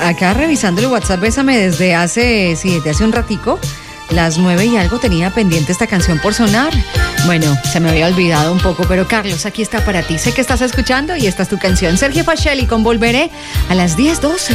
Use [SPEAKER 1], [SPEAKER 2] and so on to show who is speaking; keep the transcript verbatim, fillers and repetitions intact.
[SPEAKER 1] acá revisando el WhatsApp Bésame desde hace, sí, desde hace un ratico, las nueve y algo tenía pendiente esta canción por sonar. Bueno, se me había olvidado un poco, pero Carlos, aquí está para ti. Sé que estás escuchando y esta es tu canción. Sergio Facelli con Volveré a las diez doce.